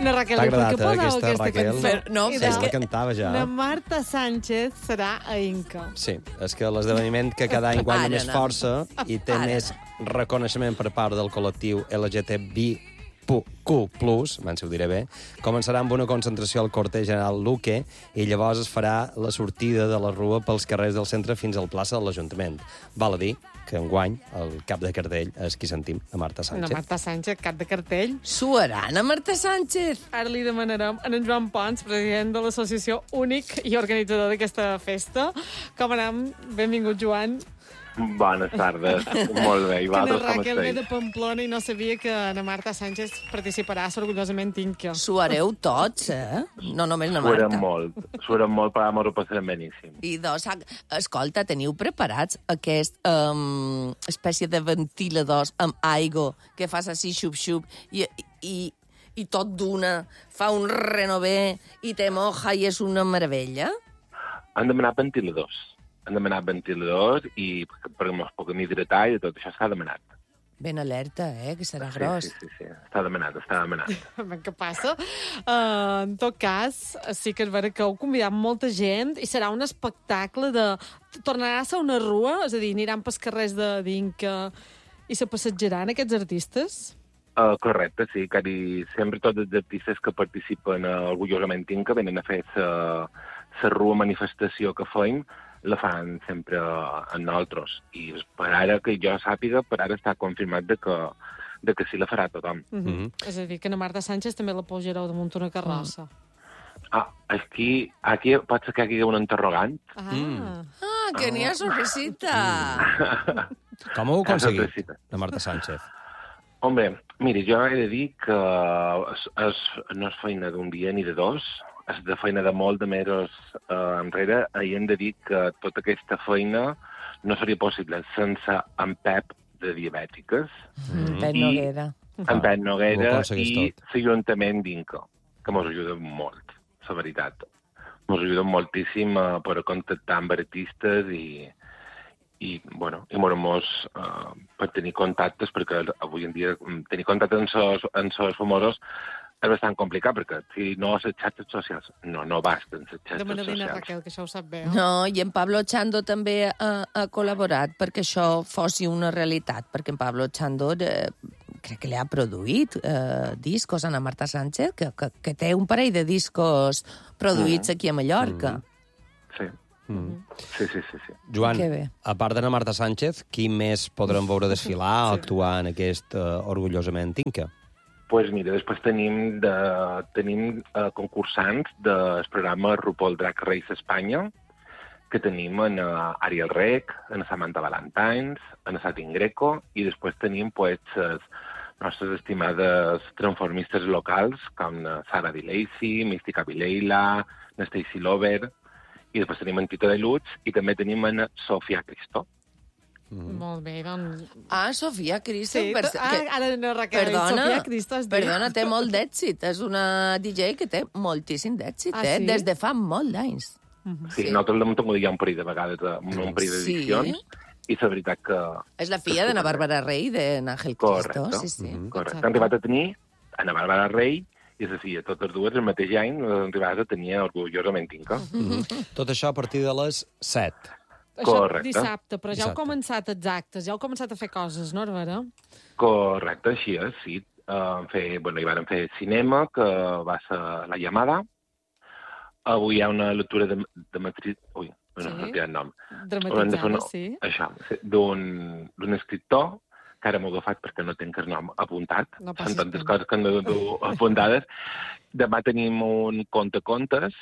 Na Raquel, T'ha per què agradat, poseu aquesta, Raquel? cançó? No, I Sí, és la que... cantava ja. La Marta Sánchez serà a Inca. Sí, és que l'esdeveniment que cada any guanya Ara més no. força i té Ara més reconeixement per part del col·lectiu LGTBQ+, si ho diré bé, començarà amb una concentració al Corte General Luque i llavors es farà la sortida de la rua pels carrers del centre fins al plaça de l'Ajuntament. Val a dir que enguany el cap de cartell és qui sentim, a Marta La Sánchez. Marta Sánchez, cap de cartell. Suarana Marta Sánchez. Ara li demanarem a en Joan Pons, president de l'associació únic i organitzador d'aquesta festa. Com anem? Benvingut, Joan. Bones tardes. Molt bé. I Que na vosaltres com Raquel ve de esteu? Pamplona i no sabia que na Marta Sánchez participarà orgullosament Inca. Suareu tots, No només na Marta. Suarem molt, però m'ho passarem beníssim. I dos, escolta, teniu preparats aquest espècie de ventiladors amb aigua que fas així xup-xup i tot d'una fa un renové i te moja i és una meravella? Han demanat ventiladors. I perquè ens puguem hidratar i tot això s'ha demanat. Ben alerta, que serà gros. Sí. Està demanat. Què passa? En tot cas, sí que és vera que heu convidat molta gent i serà un espectacle de... Tornarà a ser una rua? És a dir, aniran pels carrers d'Inca i se passejaran aquests artistes? Correcte, sí. Sempre tots els artistes que participen orgullosament Inca venen a fer la rua manifestació que feim, la fan sempre en nosaltres. I per ara, que jo sàpiga, per ara està confirmat de que sí la farà tothom. És a dir, que na Marta Sánchez també la pujareu damunt una carrossa. Aquí pot ser que hi hagi un interrogant. Que n'hi ha sorpresita! Com ho heu aconseguit, sorpresita. la Marta Sánchez? Hombre, miri, jo he de dir que no és feina d'un dia ni de dos, és de feina de molt de mesos enrere, i hem de dir que tota aquesta feina no seria possible sense en Pep de Diabètiques, Pep Noguera. en Pep Ho Noguera aconseguís i tot. l'Ajuntament d'Inca, que ens ajuda molt, la veritat. Ens ajuda moltíssim per contactar amb artistes i moramos per tenir contactes, perquè avui en dia tenir contactes amb els famosos és bastant complicat, perquè si no les xarxes socials no basten les xarxes Demana-li a socials. Raquel, que això ho sap bé. No, i en Pablo Chando també ha col·laborat perquè això fossi una realitat, perquè en Pablo Chando crec que li ha produït discos a la Marta Sánchez, que té un parell de discos produïts aquí a Mallorca. Sí. Sí. Joan, Que bé. a part de la Marta Sánchez, qui més podrem veure desfilar o actuar en aquest orgullosament Inca? Pues mira, després tenim concursants del programa RuPaul Drag Race Espanya, que tenim en Ariel Rec, en Samantha Valentines, en Satin Greco, i després tenim les nostres estimades transformistes locals, com Sara DiLacy, Mystica Vileila, Stacy Lover, i després tenim en Tito de Lutz, i també tenim en Sofia Cristo. Molt bé, doncs... Sofia Cristo. Sí, ara no, Raquel, Sofia Cristo es diu. Perdona, té molt d'èxit. És una DJ que té moltíssim d'èxit, sí? des de fa molt d'anys. Sí, nosaltres l'hem tingut ja un parell de vegades, un parell d'edicions, i la veritat que... És la filla de na Bàrbara Rey, de Ángel Cristo. Correcte. Sí. Correcte. Han arribat a tenir a na Bàrbara Rey i la filla, totes dues, el mateix any, les arribades a tenir orgullosament Inca. Tot això a partir de les 7. Això Correcte. dissabte, però ja heu Dissabte. començat els actes, ja heu començat a fer coses, no, Hervera? Correcte, així és, sí. Hi van fer cinema, que va ser La Llamada. Avui hi ha una lectura de matriz... Ui, no té el nom. Dramatitzada, sí. Això, d'un escriptor, que ara m'ho he agafat perquè no tinc el nom apuntat. No passis Són tantes pena. coses que no tinc apuntades. Demà tenim un contes,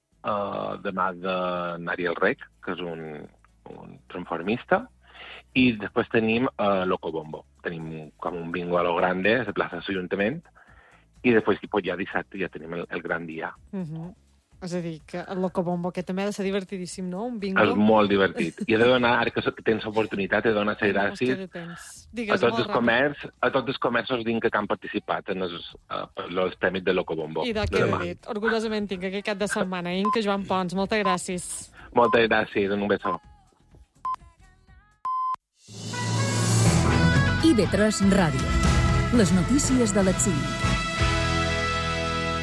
demà de Ariel Rec, que és un transformista, i després tenim Locobombo. Tenim com un bingo a lo grande, a la plaça de l'Ajuntament, i després ja dissabte ja tenim el gran dia. És a dir, que el Locobombo, que també ha de ser divertidíssim, no? Un bingo. És molt divertit. I he de donar, ara que tens oportunitat, he de donar les gràcies a tots els comerços d'Inca que han participat en els premis de Locobombo. I de què he dit? Orgullosament tinc aquest cap de setmana. Inca, Joan Pons, moltes gràcies. Moltes gràcies, un beso. IB3 Ràdio. Les notícies de les 5.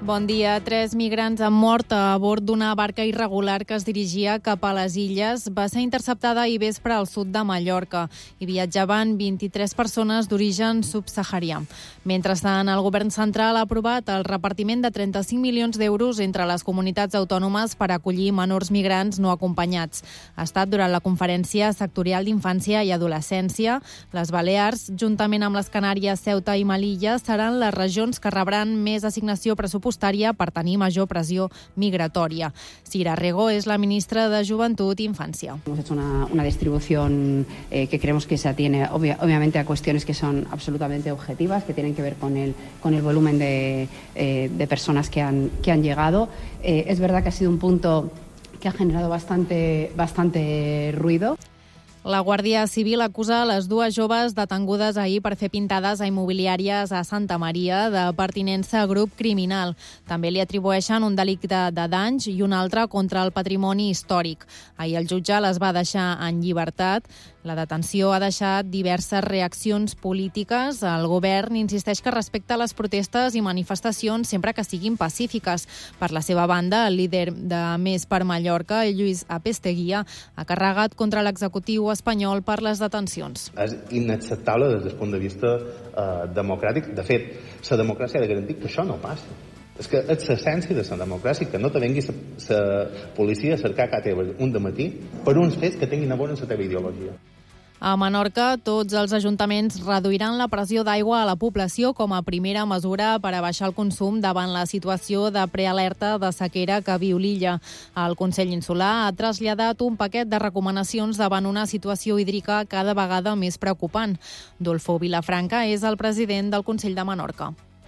Bon dia. 3 migrants han mort a bord d'una barca irregular que es dirigia cap a les illes. Va ser interceptada ahir vespre al sud de Mallorca. Hi viatjaven 23 persones d'origen subsaharià. Mentrestant, el govern central ha aprovat el repartiment de 35 milions d'euros entre les comunitats autònomes per acollir menors migrants no acompanyats. Ha estat durant la conferència sectorial d'infància i adolescència. Les Balears, juntament amb les Canàries, Ceuta i Melilla, seran les regions que rebran més assignació pressupostària per tenir major pressió migratòria. Sira Rego és la ministra de Joventut i Infància. Hemos hecho una distribución que creemos que se atiene obviamente a cuestiones que son absolutamente objetivas, que tienen que ver con el volumen de personas que han llegado. Es verdad que ha sido un punto que ha generado bastante ruido. La Guàrdia Civil acusa les dues joves detengudes ahir per fer pintades a immobiliàries a Santa Maria de pertinença a grup criminal. També li atribueixen un delicte de danys i un altre contra el patrimoni històric. Ahir el jutge les va deixar en llibertat. La detenció ha deixat diverses reaccions polítiques. El govern insisteix que respecta les protestes i manifestacions sempre que siguin pacífiques. Per la seva banda, el líder de Més per Mallorca, Lluís Apesteguía, ha carregat contra l'executiu espanyol per les detencions. És inacceptable des del punt de vista democràtic. De fet, la democràcia ha de garantir que això no passi. És que és l'essència de la democràcia, que no te vengui la policia a cercar a teva un dematí per uns fets que tinguin a veure amb la teva ideologia. A Menorca, tots els ajuntaments reduiran la pressió d'aigua a la població com a primera mesura per a baixar el consum davant la situació de prealerta de sequera que viu l'illa. El Consell Insular ha traslladat un paquet de recomanacions davant una situació hídrica cada vegada més preocupant. Dolfo Vilafranca és el president del Consell de Menorca.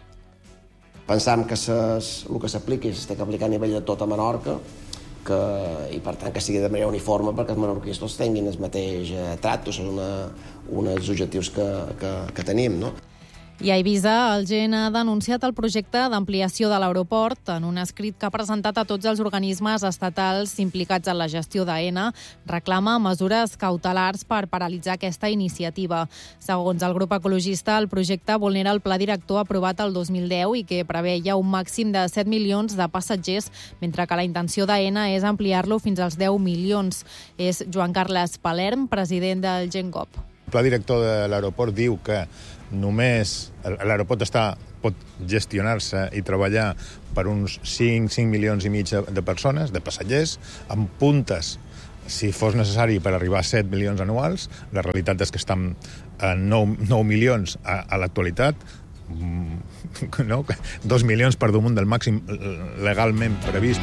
Pensam que el que s'apliqui s'ha d'aplicar a nivell de tota Menorca, i per tant que sigui de manera uniforme perquè els menorquins tots tinguin el mateix tracte. Són uns objectius que tenim, no? I a Eivissa, el GEN ha denunciat el projecte d'ampliació de l'aeroport. En un escrit que ha presentat a tots els organismes estatals implicats en la gestió d'AENA, reclama mesures cautelars per paralitzar aquesta iniciativa. Segons el grup ecologista, el projecte vulnera el pla director aprovat el 2010 i que preveia un màxim de 7 milions de passatgers, mentre que la intenció d'AENA és ampliar-lo fins als 10 milions. És Joan Carles Palerm, president del GENGOP. El pla director de l'aeroport diu que només l'aeroport pot gestionar-se i treballar per uns 5 milions i mig de persones, de passatgers, amb puntes, si fos necessari, per arribar a 7 milions anuals. La realitat és que estan a 9 milions a l'actualitat, 2 milions per damunt del màxim legalment previst.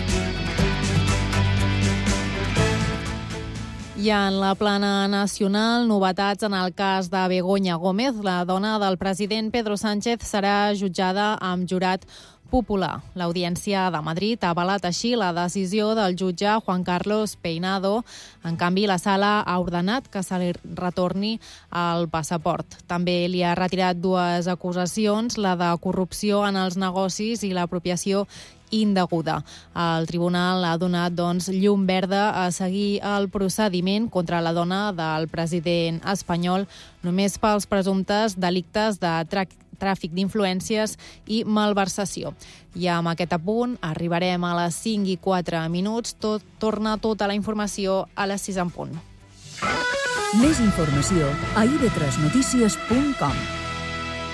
I en la plana nacional, novetats en el cas de Begoña Gómez. La dona del president Pedro Sánchez serà jutjada amb jurat popular. L'Audiència de Madrid ha avalat així la decisió del jutge Juan Carlos Peinado. En canvi, la sala ha ordenat que se li retorni el passaport. També li ha retirat dues acusacions, la de corrupció en els negocis i l'apropiació indeguda. El tribunal ha donat, llum verda a seguir el procediment contra la dona del president espanyol només pels presumptes delictes de tràfic d'influències i malversació. I amb aquest apunt arribarem a les 5:04. Torna tota la informació a les 6 en punt. Més informació a ib3notícies.com.